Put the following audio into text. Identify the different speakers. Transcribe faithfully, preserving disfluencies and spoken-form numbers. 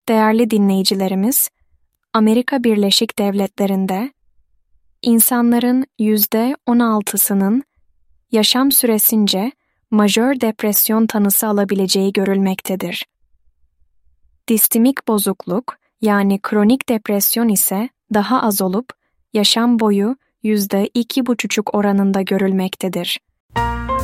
Speaker 1: Değerli dinleyicilerimiz, Amerika Birleşik Devletleri'nde insanların yüzde on altısının yaşam süresince majör depresyon tanısı alabileceği görülmektedir. Distimik bozukluk yani kronik depresyon ise daha az olup yaşam boyu yüzde iki buçuk oranında görülmektedir.